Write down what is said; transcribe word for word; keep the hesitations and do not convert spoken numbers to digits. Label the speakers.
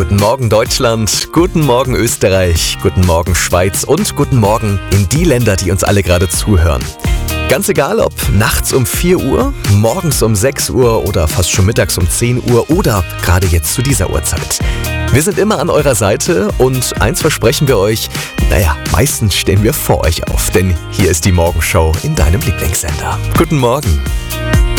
Speaker 1: Guten Morgen Deutschland, guten Morgen Österreich, guten Morgen Schweiz und guten Morgen in die Länder, die uns alle gerade zuhören. Ganz egal, ob nachts um vier Uhr, morgens um sechs Uhr oder fast schon mittags um zehn Uhr oder gerade jetzt zu dieser Uhrzeit. Wir sind immer an eurer Seite und eins versprechen wir euch, naja, meistens stehen wir vor euch auf, denn hier ist die Morgenshow in deinem Lieblingssender. Guten Morgen.